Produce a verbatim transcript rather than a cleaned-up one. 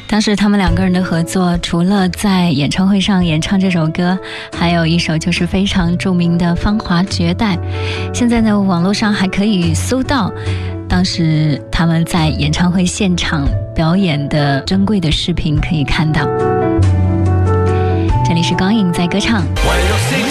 当时他们两个人的合作，除了在演唱会上演唱这首歌，还有一首就是非常著名的《芳华绝代》。现在呢，网络上还可以搜到当时他们在演唱会现场表演的珍贵的视频，可以看到。这里是光影在歌唱。